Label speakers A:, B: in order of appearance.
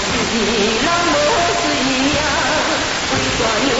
A: 是人无水命，为大娘